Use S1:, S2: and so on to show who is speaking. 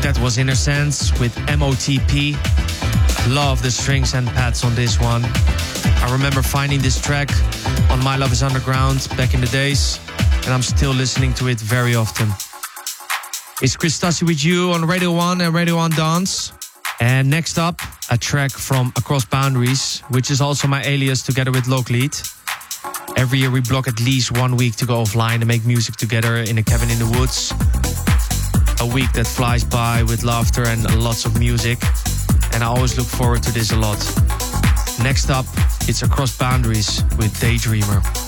S1: that was Innocence with MOTP. Love the strings and pads on this one. I remember finding this track on My Love is Underground back in the days, and I'm still listening to it very often. It's Chris Tassi with you on Radio 1 and Radio 1 Dance. And next up, a track from Across Boundaries, which is also my alias together with Loclead. Every year we block at least 1 week to go offline and make music together in a cabin in the woods. A week that flies by with laughter and lots of music. And I always look forward to this a lot. Next up, it's Across Boundaries with Daydreamer.